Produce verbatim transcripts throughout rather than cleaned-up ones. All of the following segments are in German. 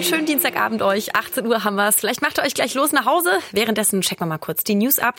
schönen Dienstagabend euch. achtzehn Uhr haben wir's. Vielleicht macht ihr euch gleich los nach Hause. Währenddessen checken wir mal kurz die News ab.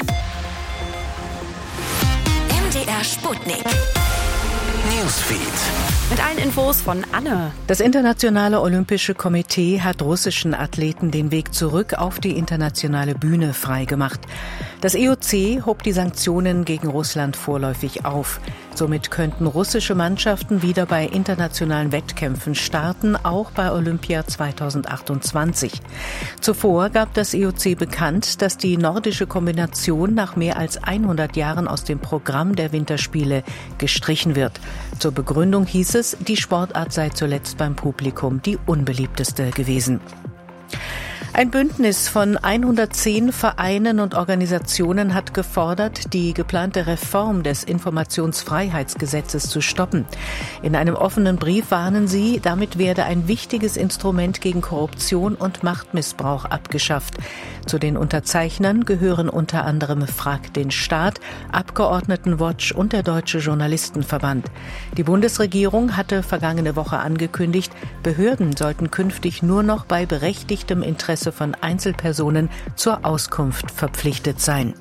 M D R Sputnik. Newsfeed. Mit allen Infos von Anne. Das Internationale Olympische Komitee hat russischen Athleten den Weg zurück auf die internationale Bühne freigemacht. Das I O C hob die Sanktionen gegen Russland vorläufig auf. Somit könnten russische Mannschaften wieder bei internationalen Wettkämpfen starten, auch bei Olympia zweitausendachtundzwanzig. Zuvor gab das I O C bekannt, dass die nordische Kombination nach mehr als hundert Jahren aus dem Programm der Winterspiele gestrichen wird. Zur Begründung hieß es, die Sportart sei zuletzt beim Publikum die unbeliebteste gewesen. Ein Bündnis von hundertzehn Vereinen und Organisationen hat gefordert, die geplante Reform des Informationsfreiheitsgesetzes zu stoppen. In einem offenen Brief warnen sie, damit werde ein wichtiges Instrument gegen Korruption und Machtmissbrauch abgeschafft. Zu den Unterzeichnern gehören unter anderem Frag den Staat, Abgeordnetenwatch und der Deutsche Journalistenverband. Die Bundesregierung hatte vergangene Woche angekündigt, Behörden sollten künftig nur noch bei berechtigtem Interesse von Einzelpersonen zur Auskunft verpflichtet sein.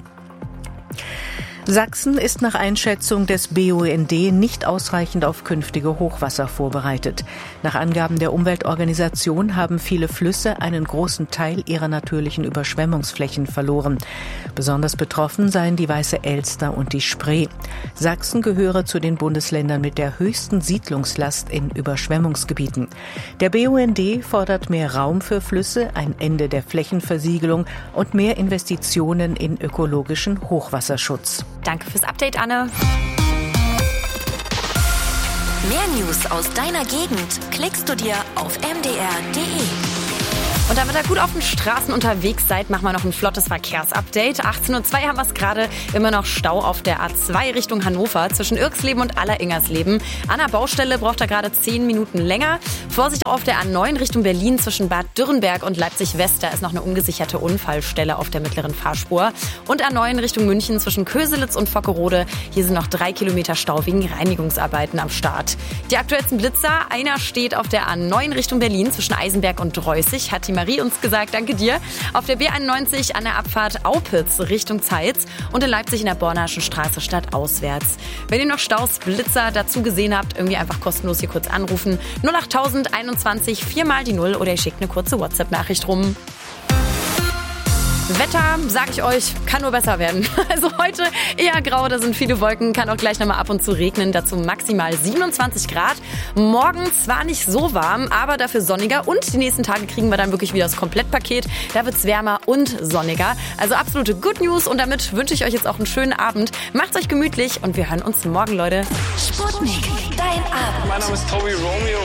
Sachsen ist nach Einschätzung des B U N D nicht ausreichend auf künftige Hochwasser vorbereitet. Nach Angaben der Umweltorganisation haben viele Flüsse einen großen Teil ihrer natürlichen Überschwemmungsflächen verloren. Besonders betroffen seien die Weiße Elster und die Spree. Sachsen gehöre zu den Bundesländern mit der höchsten Siedlungslast in Überschwemmungsgebieten. Der B U N D fordert mehr Raum für Flüsse, ein Ende der Flächenversiegelung und mehr Investitionen in ökologischen Hochwasserschutz. Danke fürs Update, Anne. Mehr News aus deiner Gegend klickst du dir auf m d r punkt d e. Und damit ihr gut auf den Straßen unterwegs seid, machen wir noch ein flottes Verkehrsupdate. achtzehn Uhr zwei haben wir es gerade, immer noch Stau auf der A zwei Richtung Hannover zwischen Irksleben und Alleringsersleben. An der Baustelle braucht er gerade zehn Minuten länger. Vorsicht auf der A neun Richtung Berlin zwischen Bad Dürrenberg und Leipzig-West. Da ist noch eine ungesicherte Unfallstelle auf der mittleren Fahrspur. Und A neun Richtung München zwischen Köselitz und Vockerode. Hier sind noch drei Kilometer Stau wegen Reinigungsarbeiten am Start. Die aktuellsten Blitzer, einer steht auf der A neun Richtung Berlin zwischen Eisenberg und Dreußig, hat die Marie uns gesagt, danke dir. Auf der B einundneunzig an der Abfahrt Aupitz Richtung Zeitz und in Leipzig in der Bornhauschen Straße stadtauswärts. Wenn ihr noch Staus, Blitzer dazu gesehen habt, irgendwie einfach kostenlos hier kurz anrufen. null achttausend einundzwanzig, viermal die Null oder ihr schickt eine kurze WhatsApp-Nachricht rum. Wetter, sag ich euch, kann nur besser werden. Also heute eher grau, da sind viele Wolken, kann auch gleich nochmal ab und zu regnen. Dazu maximal siebenundzwanzig Grad. Morgen zwar nicht so warm, aber dafür sonniger. Und die nächsten Tage kriegen wir dann wirklich wieder das Komplettpaket. Da wird's wärmer und sonniger. Also absolute Good News. Und damit wünsche ich euch jetzt auch einen schönen Abend. Macht's euch gemütlich und wir hören uns morgen, Leute. Sputnik, dein Abend. Mein Name ist Tobi Romeo